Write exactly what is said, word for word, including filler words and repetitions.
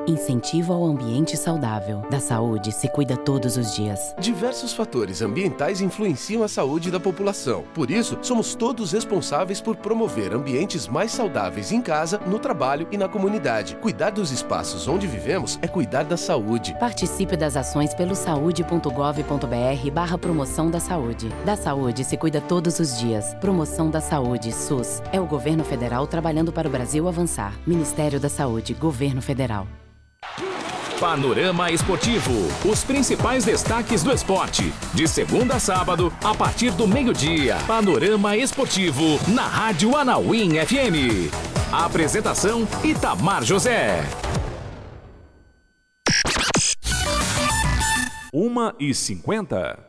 Incentivo ao ambiente saudável. Da saúde se cuida todos os dias. Diversos fatores ambientais influenciam a saúde da população. Por isso, somos todos responsáveis por promover ambientes mais saudáveis em casa, no trabalho e na comunidade. Cuidar dos espaços onde vivemos é cuidar da saúde. Participe das ações pelo saúde ponto gov ponto br barra promoção da saúde. Da saúde se cuida todos os dias. Promoção da Saúde, SUS. É o governo federal trabalhando para o Brasil avançar. Ministério da Saúde, Governo Federal. Panorama Esportivo. Os principais destaques do esporte. De segunda a sábado, a partir do meio-dia. Panorama Esportivo, na Rádio Anauim F M. A apresentação, Itamar José. uma e cinquenta.